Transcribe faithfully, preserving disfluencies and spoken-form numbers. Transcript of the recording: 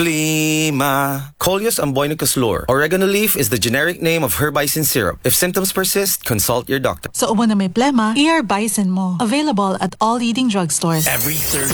Lima. Coleus amboinicus lor. Oregano leaf is the generic name of herbicin syrup. If symptoms persist, consult your doctor. Sa ubo na may plema, E R Bison mo. Available at all leading drugstores. Every Thursday.